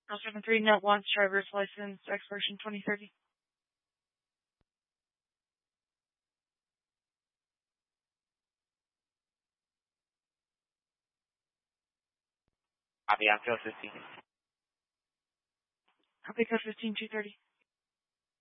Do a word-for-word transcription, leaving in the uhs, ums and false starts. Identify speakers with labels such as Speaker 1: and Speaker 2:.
Speaker 1: zero seven three net wants driver's license expiration twenty thirty.
Speaker 2: Copy, I'm Phil fifteen.
Speaker 1: Copy code fifteen two thirty.